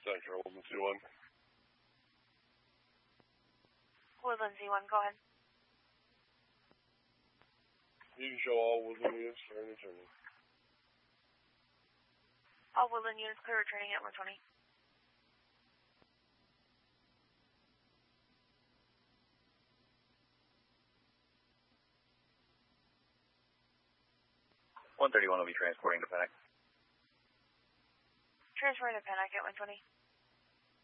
Central, Woodland C1. Woodland C1, go ahead. You can show all Woodland units for returning. All Woodland units clear returning at 120. One 131 will be transporting to Pennock. Transferring to Pennock at 120.